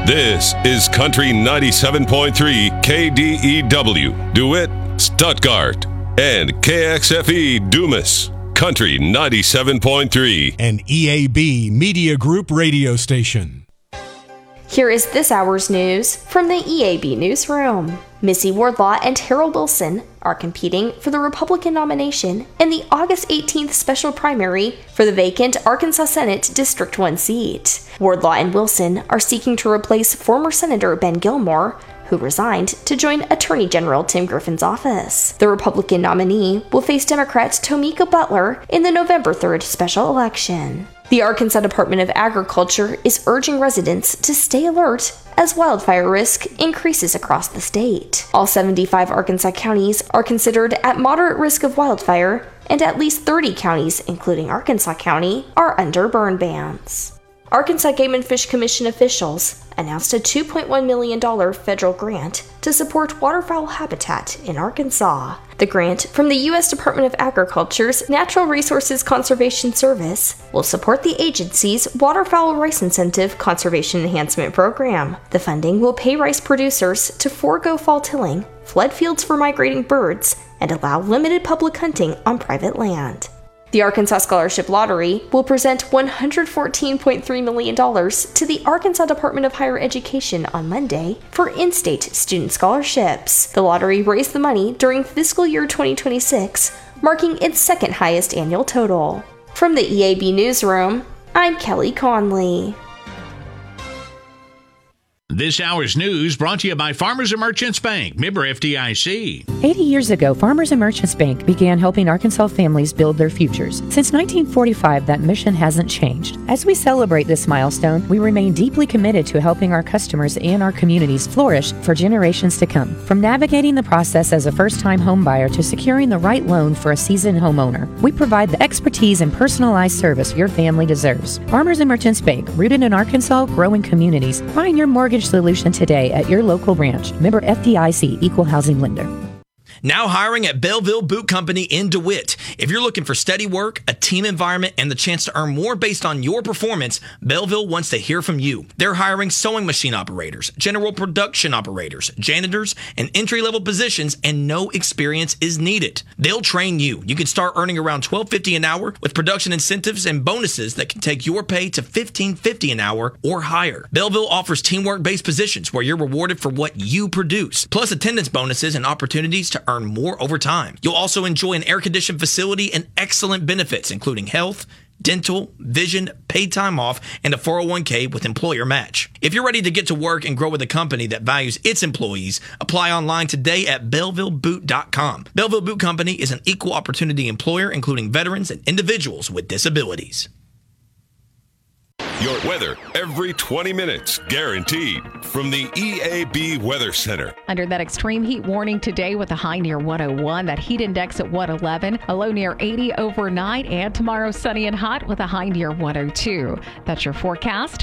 This is Country 97.3 KDEW, DeWitt, Stuttgart, and KXFE Dumas. Country 97.3. An EAB Media Group radio station. Here is this hour's news from the EAB Newsroom. Missy Wardlaw and Harold Wilson are competing for the Republican nomination in the August 18th special primary for the vacant Arkansas Senate District 1 seat. Wardlaw and Wilson are seeking to replace former Senator Ben Gilmore, who resigned to join Attorney General Tim Griffin's office. The Republican nominee will face Democrat Tomika Butler in the November 3rd special election. The Arkansas Department of Agriculture is urging residents to stay alert as wildfire risk increases across the state. All 75 Arkansas counties are considered at moderate risk of wildfire, and at least 30 counties, including Arkansas County, are under burn bans. Arkansas Game and Fish Commission officials announced a $2.1 million federal grant to support waterfowl habitat in Arkansas. The grant from the U.S. Department of Agriculture's Natural Resources Conservation Service will support the agency's Waterfowl Rice Incentive Conservation Enhancement Program. The funding will pay rice producers to forego fall tilling, flood fields for migrating birds, and allow limited public hunting on private land. The Arkansas Scholarship Lottery will present $114.3 million to the Arkansas Department of Higher Education on Monday for in-state student scholarships. The lottery raised the money during fiscal year 2026, marking its second highest annual total. From the EAB Newsroom, I'm Kelly Conley. This hour's news brought to you by Farmers and Merchants Bank, member FDIC. 80 years ago, Farmers and Merchants Bank began helping Arkansas families build their futures. Since 1945, that mission hasn't changed. As we celebrate this milestone, we remain deeply committed to helping our customers and our communities flourish for generations to come. From navigating the process as a first-time home buyer to securing the right loan for a seasoned homeowner, we provide the expertise and personalized service your family deserves. Farmers and Merchants Bank, rooted in Arkansas, growing communities. Find your mortgage solution today at your local branch. Member FDIC, Equal Housing Lender. Now hiring at Belleville Boot Company in DeWitt. If you're looking for steady work, a team environment, and the chance to earn more based on your performance, Belleville wants to hear from you. They're hiring sewing machine operators, general production operators, janitors, and entry-level positions, and no experience is needed. They'll train you. You can start earning around $12.50 an hour with production incentives and bonuses that can take your pay to $15.50 an hour or higher. Belleville offers teamwork-based positions where you're rewarded for what you produce, plus attendance bonuses and opportunities to earn more over time. You'll also enjoy an air-conditioned facility and excellent benefits, including health, dental, vision, paid time off, and a 401k with employer match. If you're ready to get to work and grow with a company that values its employees, apply online today at BellevilleBoot.com. Belleville Boot Company is an equal opportunity employer, including veterans and individuals with disabilities. Your weather every 20 minutes, guaranteed, from the EAB Weather Center. Under that extreme heat warning today with a high near 101, that heat index at 111, a low near 80 overnight, and tomorrow sunny and hot with a high near 102. That's your forecast.